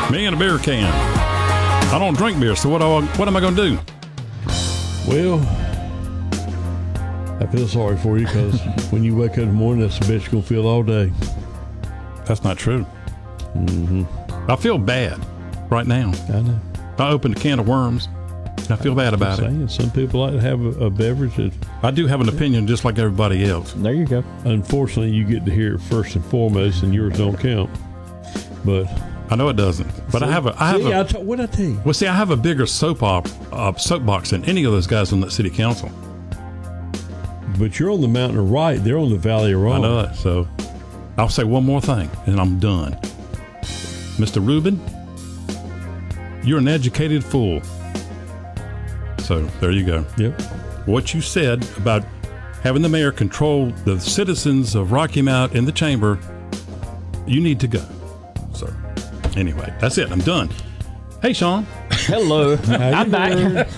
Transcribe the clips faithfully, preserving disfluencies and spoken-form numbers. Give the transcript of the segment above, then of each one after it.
Me and a beer can. I don't drink beer, so what, do I, what am I going to do? Well, I feel sorry for you because when you wake up in the morning, that's the best you're going to feel all day. That's not true. Mm-hmm. I feel bad right now. I know. I opened a can of worms, and I feel bad about saying, it. Some people like to have a, a beverage. That, I do have an opinion just like everybody else. There you go. unfortunately, you get to hear it first and foremost, and yours don't count. But I know it doesn't, but I have a. I have see, a I t- what'd I tell you? well, see, I have a bigger soap op, uh, soapbox than any of those guys on that city council. But you're on the mountain of right. They're on the valley of wrong. I know that. So I'll say one more thing, and I'm done. Mister Rubin, you're an educated fool. So there you go. Yep. What you said about having the mayor control the citizens of Rocky Mount in the chamber, you need to go. So anyway, that's it. I'm done. Hey, Sean. Hello. I'm back.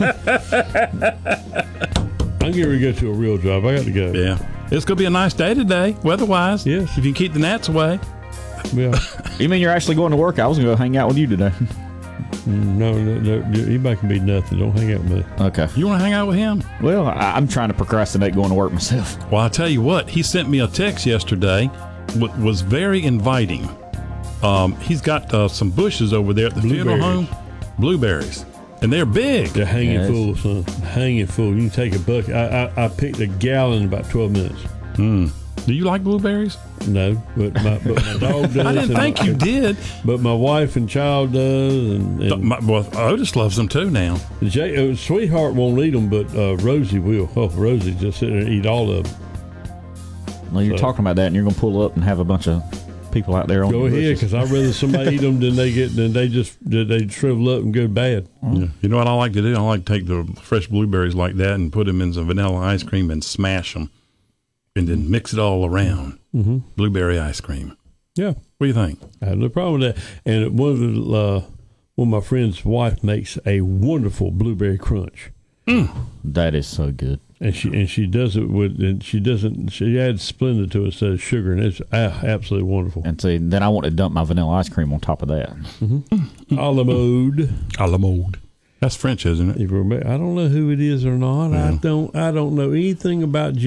I'm getting ready to go to a real job. I got to go. Yeah. It's going to be a nice day today, weather-wise. Yes. If you can keep the gnats away. Yeah. You mean you're actually going to work? I was going to go hang out with you today. No, no, no. Anybody can be nothing. Don't hang out with me. Okay. You want to hang out with him? Well, I, I'm trying to procrastinate going to work myself. Well, I'll tell you what. He sent me a text yesterday. W- was very inviting. Um, he's got uh, some bushes over there at the funeral Blueberries. home. Blueberries. And they're big. They're hanging Yes. full, son. Hanging full. You can take a bucket. I, I, I picked a gallon in about twelve minutes. Mm. Do you like blueberries? No, but my, but my dog does. I didn't and think my, you did. But my wife and child does. And, and My, well, Otis loves them too now. Jay, uh, Sweetheart won't eat them, but uh, Rosie will. Oh, Rosie just sit there and eat all of them. Well, you're So- talking about that, and you're going to pull up and have a bunch of people out there on Go the ahead, bushes. because I'd rather somebody eat them than they get than they just they shrivel up and go bad. Yeah. You know what I like to do? I like to take the fresh blueberries like that and put them in some vanilla ice cream and smash them, and then mix it all around. Mm-hmm. Blueberry ice cream. Yeah, What do you think? I have no problem with that. And one of the uh, one of my friend's wife makes a wonderful blueberry crunch. That is so good. And she and she does it with and she doesn't she adds Splenda to it instead of sugar, and it's ah, absolutely wonderful. And see, then I want to dump my vanilla ice cream on top of that. A la mode. A la mode. That's French, isn't it? If you remember, I don't know who it is or not. I Yeah. don't I don't know anything about